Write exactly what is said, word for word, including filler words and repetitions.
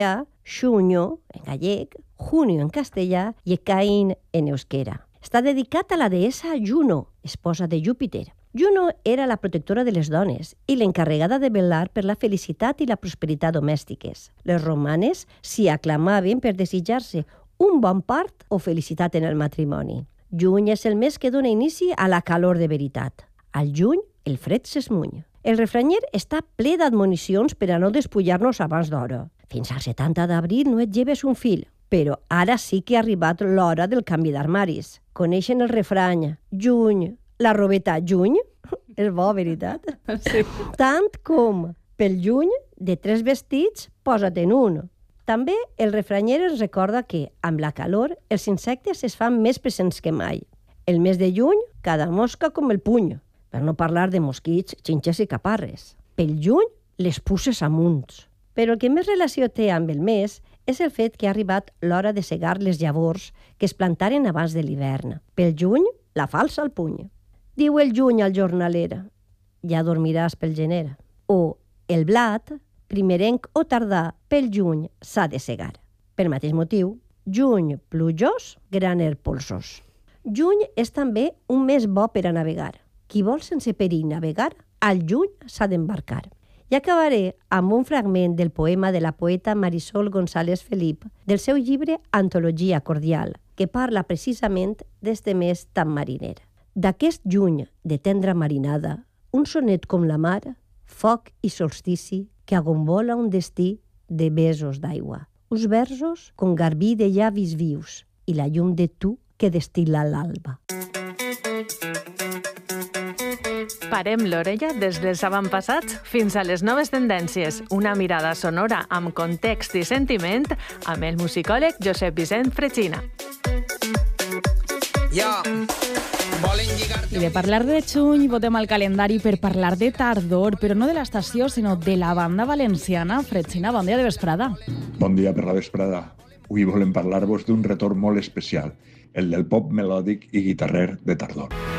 Xuño, en gallec, Junio en castellà i Caín en euskera. Està dedicat a la deessa Juno, esposa de Júpiter. Juno era la protectora de les dones i l'encarregada de velar per la felicitat i la prosperitat domèstiques. Les romanes s'hi aclamaven per desitjar-se un bon part o felicitat en el matrimoni. Juny és el mes que dona inici a la calor de veritat. Al juny, el fred s'esmuny. El refranyer està ple d'admonicions per a no despullar-nos abans d'hora. Fins al setanta d'abril no et lleves un fil, però ara sí que ha arribat l'hora del canvi d'armaris. Coneixen el refrany, juny, la robeta juny? És bo, veritat? Sí. Tant com pel juny, de tres vestits, posa't en un. També el refranyer ens recorda que, amb la calor, els insectes es fan més presents que mai. El mes de juny, cada mosca com el puny, per no parlar de mosquits, xinxes i caparres. Pel juny, les puces amunts. Però el que més relació té amb el mes és el fet que ha arribat l'hora de segar les llavors que es plantaren abans de l'hivern. Pel juny, la falsa al puny. Diu el juny al jornaler, ja dormiràs pel gener. O el blat, primerenc o tardà, pel juny s'ha de segar. Per mateix motiu, juny plujós, graner polsós. Juny és també un mes bo per a navegar. Qui vol sense perill navegar, al juny s'ha d'embarcar. I acabaré amb un fragment del poema de la poeta Marisol González Felip del seu llibre Antologia cordial, que parla precisament d'este mes tan mariner. D'aquest juny de tendra marinada, un sonet com la mar, foc i solstici que agombola un destí de besos d'aigua. Uns versos con garbí de llavis vius i la llum de tu que destil·la l'alba. Parem l'orella des dels avantpassats fins a les noves tendències. Una mirada sonora amb context i sentiment amb el musicòleg Josep Vicent Fretxina. I de parlar de juny, votem al calendari per parlar de tardor, però no de l'estació, sinó de la banda valenciana. Fretxina, bon dia de vesprada. Bon dia per la vesprada. Avui volem parlar-vos d'un retorn molt especial, el del pop melòdic i guitarrer de tardor.